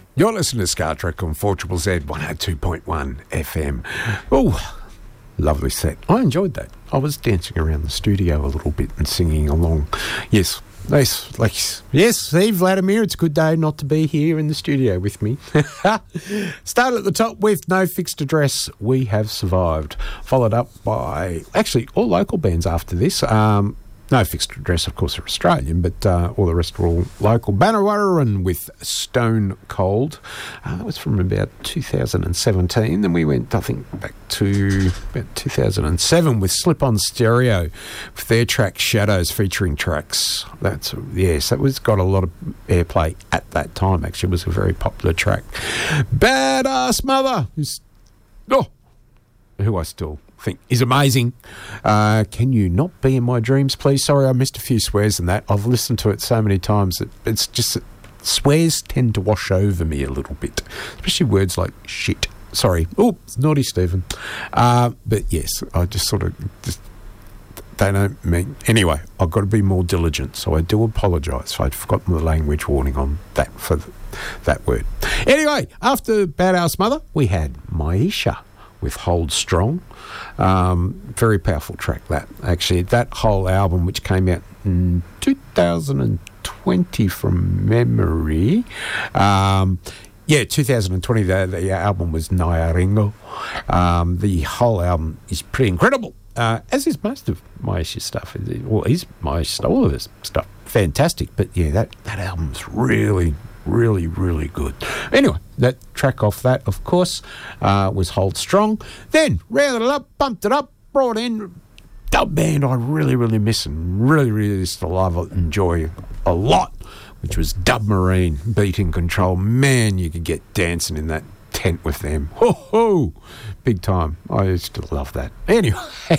You're listening to Scar Trek on 4ZZZ 102.1 FM. Oh, lovely set. I enjoyed that. I was dancing around the studio a little bit and singing along. Yes, nice. Yes, Steve Vladimir, it's a good day not to be here in the studio with me. Started at the top with No Fixed Address, We Have Survived. Followed up by, actually, all local bands after this. No Fixed Address, of course, are Australian, but all the rest are all local. Bannerwarren with Stone Cold. That was from about 2017. Then we went, I think, back to about 2007 with Slip On Stereo with their track Shadows featuring Tracks. That was got a lot of airplay at that time, actually. It was a very popular track. Badass Mother, who I still think is amazing. Can you not be in my dreams, please? Sorry, I missed a few swears in that. I've listened to it so many times that it's just swears tend to wash over me a little bit, especially words like shit. Sorry. Oh, it's naughty, Stephen. But yes, I just sort of they don't mean anyway. I've got to be more diligent, so I do apologise. I'd forgotten the language warning on that for that word. Anyway, after Badass Mother, we had Maisha with Hold Strong. Very powerful track, that. Actually, that whole album, which came out in 2020 from memory. 2020, the album was Nyaringo. The whole album is pretty incredible, as is most of Maisha's stuff. All of his stuff. Fantastic. But yeah, that album's really good. Anyway, that track off that, of course, was Hold Strong. Then rounded it up, bumped it up, brought in dub band I really miss and really used to love and enjoy a lot, which was Dub Marine, Beating Control. Man, you could get dancing in that tent with them. Ho, big time. I used to love that. Anyway.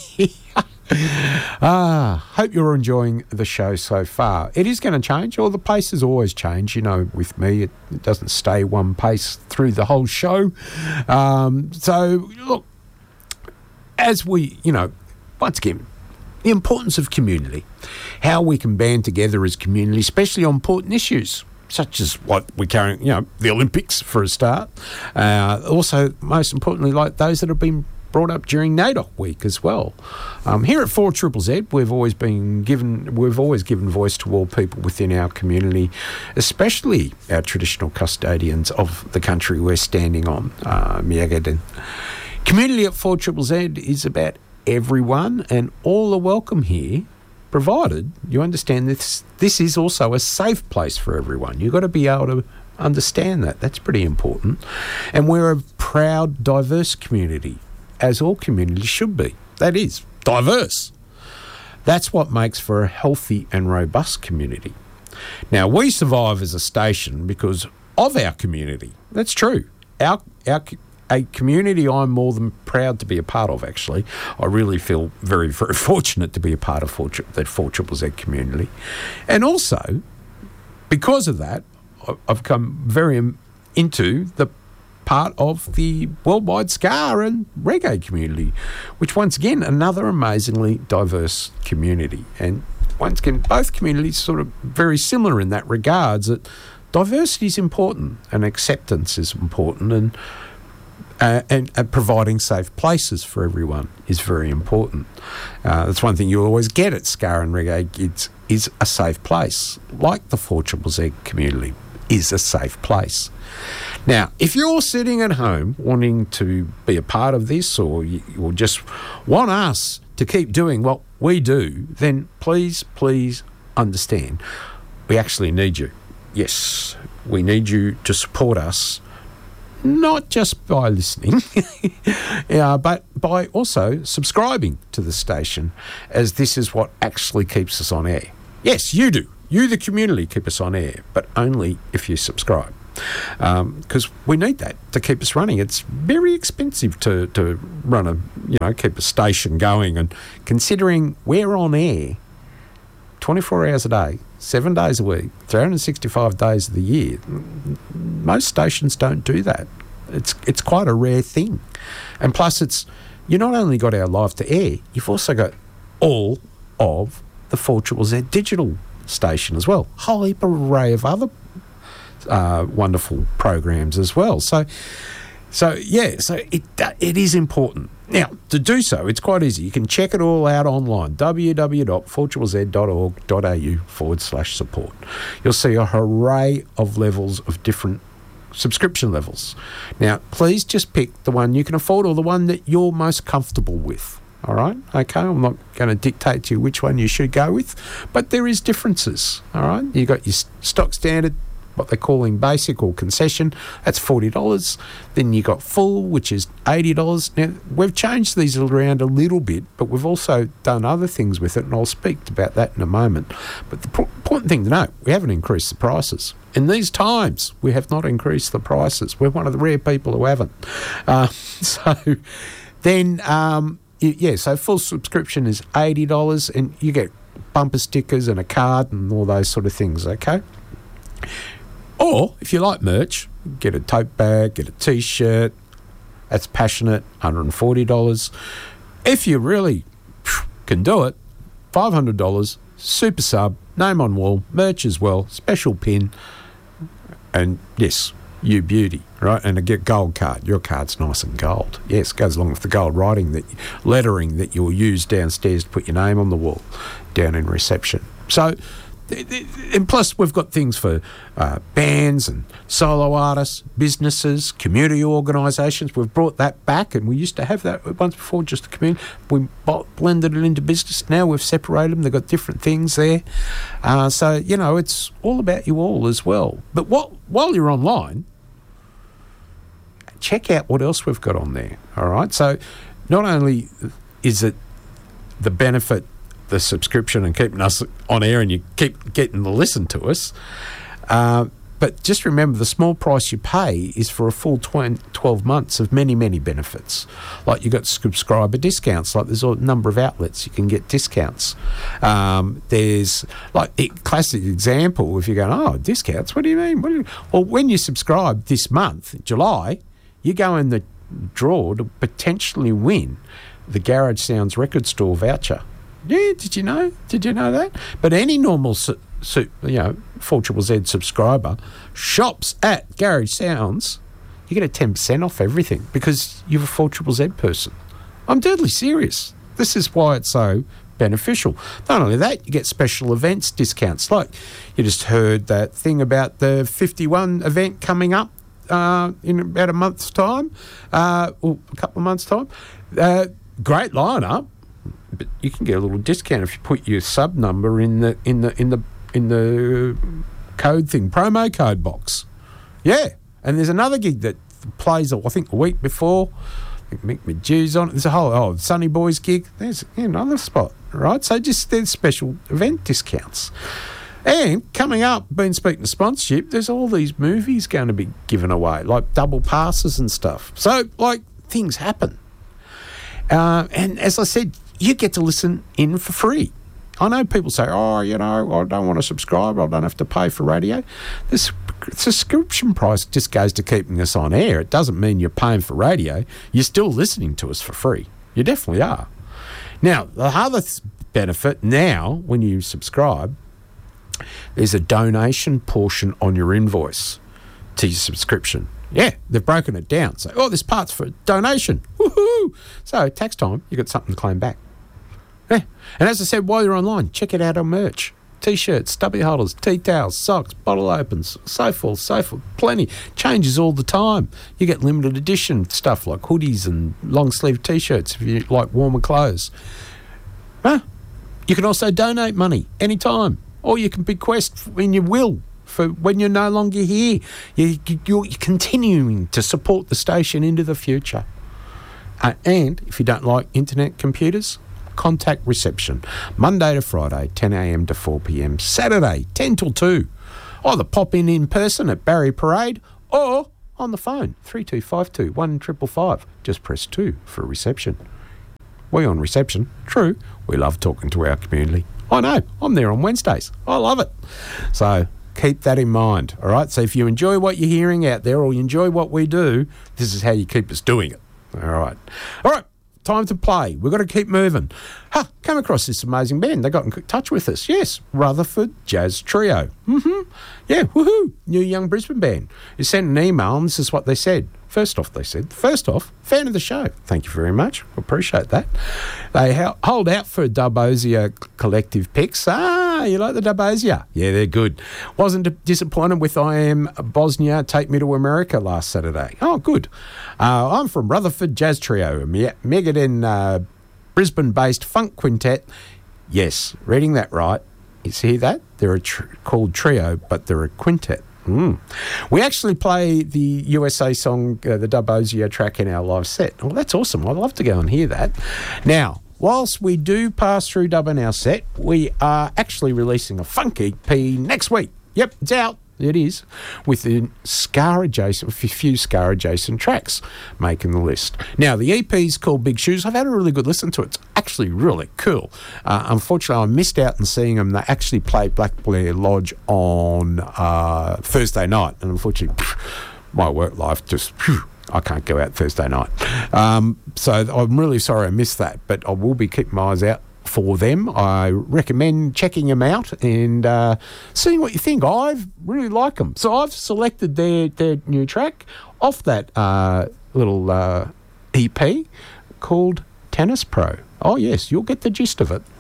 Hope you're enjoying the show so far. It is going to change, or the paces always change. You know, with me, it doesn't stay one pace through the whole show. So, look, as we, once again, the importance of community, how we can band together as community, especially on important issues, such as what we're carrying, the Olympics for a start. Also, most importantly, like those that have been brought up during NAIDOC week as well. Here at 4ZZZ, we've always given voice to all people within our community, especially our traditional custodians of the country we're standing on, Miagaden. Community at 4ZZZ is about everyone, and all are welcome here, provided you understand this is also a safe place for everyone. You've got to be able to understand that. That's pretty important. And we're a proud, diverse community, as all communities should be. That is, diverse. That's what makes for a healthy and robust community. Now, we survive as a station because of our community. That's true. A community I'm more than proud to be a part of, actually. I really feel very, very fortunate to be a part of that 4ZZZ community. And also, because of that, I've come very into the part of the worldwide ska and reggae community, which once again, another amazingly diverse community. And once again, both communities sort of very similar in that regards, that diversity is important and acceptance is important, and providing safe places for everyone is very important. That's one thing you'll always get at ska and reggae gigs, is a safe place, like the 4ZZZ community is a safe place. Now, if you're sitting at home wanting to be a part of this, or you just want us to keep doing what we do, then please understand, we actually need you. Yes, we need you to support us, not just by listening, but by also subscribing to the station, as this is what actually keeps us on air. Yes, you do. You, the community, keep us on air, but only if you subscribe. Because we need that to keep us running. It's very expensive to run keep a station going, and considering we're on air 24 hours a day, 7 days a week, 365 days of the year, most stations don't do that. It's quite a rare thing. And plus, you not only got our live to air, you've also got all of the 4ZZZ digital station as well. Whole heap of array of other wonderful programs as well. So it is important. Now, to do so, it's quite easy. You can check it all out online, www.4ZZ.org.au/support. You'll see a array of levels of different subscription levels. Now, please just pick the one you can afford or the one that you're most comfortable with. All right? Okay, I'm not going to dictate to you which one you should go with, but there is differences. All right? You've got your stock standard, what they're calling basic or concession, that's $40. Then you got full, which is $80. Now, we've changed these around a little bit, but we've also done other things with it, and I'll speak about that in a moment. But the important thing to note, we haven't increased the prices. In these times, we have not increased the prices. We're one of the rare people who haven't. So full subscription is $80, and you get bumper stickers and a card and all those sort of things, okay? Or, if you like merch, get a tote bag, get a T-shirt. That's passionate, $140. If you really can do it, $500, super sub, name on wall, merch as well, special pin, and yes, you beauty, right? And a gold card. Your card's nice and gold. Yes, goes along with the gold lettering that you'll use downstairs to put your name on the wall down in reception. So, and plus we've got things for bands and solo artists, businesses, community organisations. We've brought that back, and we used to have that once before, just the community. We blended it into business. Now we've separated them. They've got different things there. So, it's all about you all as well. But while you're online, check out what else we've got on there, all right? So not only is it the benefit, the subscription and keeping us on air and you keep getting to listen to us, but just remember the small price you pay is for a full 12 months of many, many benefits. Like you've got subscriber discounts, like there's a number of outlets you can get discounts. There's like a classic example, if you're going, discounts, what do you mean? Well, when you subscribe this month, July, you go in the draw to potentially win the Garage Sounds record store voucher. Yeah, did you know that? But any normal 4ZZZ subscriber shops at Garage Sounds, you get a 10% off everything because you're a 4ZZZ person. I'm deadly serious. This is why it's so beneficial. Not only that, you get special events discounts. Like you just heard that thing about the 51 event coming up in about a month's time, or a couple of months' time. Great lineup. But you can get a little discount if you put your sub number in the code thing, promo code box. Yeah, and there's another gig that plays, I think, a week before. I think Mick Medew's on it. There's a whole Sunny Boys gig. There's another spot, right? So just there's special event discounts. And coming up, been speaking to sponsorship, there's all these movies going to be given away, like double passes and stuff. So, things happen. And as I said, you get to listen in for free. I know people say, I don't want to subscribe, I don't have to pay for radio. The subscription price just goes to keeping us on air. It doesn't mean you're paying for radio. You're still listening to us for free. You definitely are. Now, the other benefit now, when you subscribe, there's a donation portion on your invoice to your subscription. Yeah, they've broken it down. So, this part's for donation. Woohoo! So, tax time, you got something to claim back. Yeah. And as I said, while you're online, check it out on merch. T-shirts, stubby holders, tea towels, socks, bottle opens, so forth, plenty. Changes all the time. You get limited edition stuff like hoodies and long sleeve T-shirts if you like warmer clothes. You can also donate money anytime, or you can bequest in your will for when you're no longer here. You're continuing to support the station into the future. And if you don't like internet computers, contact reception Monday to Friday 10 a.m. to 4 p.m, Saturday 10 till 2. Either pop in person at Barry Parade or on the phone 3252 1555. Just press 2 for reception. We on reception, true, we love talking to our community. I know, I'm there on Wednesdays. I love it. So keep that in mind, all right? So if you enjoy what you're hearing out there or you enjoy what we do, this is how you keep us doing it, all right? All right. time to play. We've got to keep moving. Come across this amazing band. They got in touch with us. Yes, Rutherford Jazz Trio. Yeah, woohoo. New young Brisbane band. You sent an email and this is what they said. First off, fan of the show. Thank you very much. Appreciate that. They hold out for Dubozia collective picks. You like the Dubozia? Yeah, they're good. Wasn't disappointed with I Am Bosnia, Take Me to America last Saturday. Oh, good. I'm from Rutherford Jazz Trio, a Megadon Brisbane-based funk quintet. Yes, reading that right. You see that? They're called trio, but they're a quintet. We actually play the USA song, the Dubozia track in our live set. Well, that's awesome. I'd love to go and hear that. Now, whilst we do pass through dub in our set, we are actually releasing a funk EP next week. Yep, it's out. It is, with a few Scar adjacent tracks making the list. Now, the EP is called Big Shoes. I've had a really good listen to it. It's actually really cool. Unfortunately, I missed out on seeing them. They actually played Black Blair Lodge on Thursday night, and unfortunately, my work life just... I can't go out Thursday night. So I'm really sorry I missed that, but I will be keeping my eyes out for them. I recommend checking them out and seeing what you think. I really like them. So I've selected their new track off that little EP called Tennis Pro. Oh, yes, you'll get the gist of it.